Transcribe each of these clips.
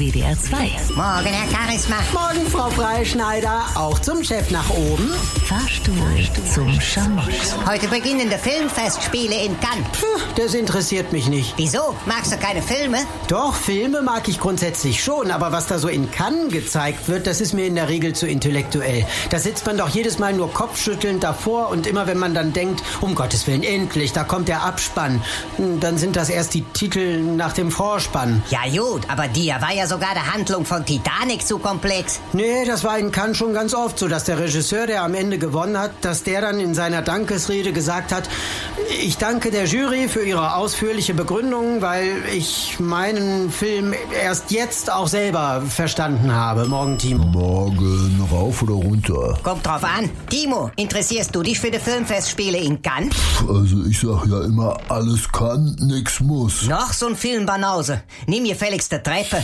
WDR 2. Morgen, Herr Charisma. Morgen, Frau Freischneider. Auch zum Chef nach oben. Fahrstuhl zum Schamott. Heute beginnen die Filmfestspiele in Cannes. Das interessiert mich nicht. Wieso? Magst du keine Filme? Doch, Filme mag ich grundsätzlich schon, aber was da so in Cannes gezeigt wird, das ist mir in der Regel zu intellektuell. Da sitzt man doch jedes Mal nur kopfschüttelnd davor und immer wenn man dann denkt, um Gottes Willen, endlich, da kommt der Abspann, dann sind das erst die Titel nach dem Vorspann. Ja gut, aber dir war ja sogar die Handlung von Titanic zu komplex. Nee, das war in Cannes schon ganz oft so, dass der Regisseur, der am Ende gewonnen hat, dass der dann in seiner Dankesrede gesagt hat, ich danke der Jury für ihre ausführliche Begründung, weil ich meinen Film erst jetzt auch selber verstanden habe. Morgen, Timo. Morgen, rauf oder runter? Kommt drauf an. Timo, interessierst du dich für die Filmfestspiele in Cannes? Also ich sag ja immer, alles kann, nix muss. Noch so ein Filmbanause. Nimm gefälligst die Treppe.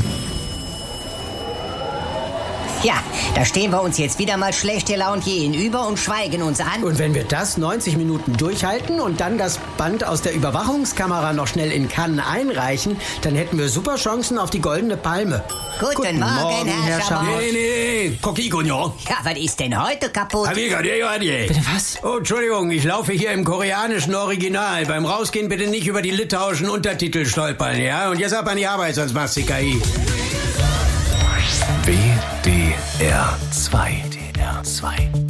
Ja, da stehen wir uns jetzt wieder mal schlecht gelaunt gegenüber und schweigen uns an. Und wenn wir das 90 Minuten durchhalten und dann das Band aus der Überwachungskamera noch schnell in Cannes einreichen, dann hätten wir super Chancen auf die Goldene Palme. Guten Morgen, Herr Schamott. Nee, Kokikonjo. Ja, was ist denn heute kaputt? Bitte was? Oh, Entschuldigung, ich laufe hier im koreanischen Original. Beim Rausgehen bitte nicht über die litauischen Untertitel stolpern, ja? Und jetzt ab an die Arbeit, sonst machst du KI. WDR 2. WDR 2.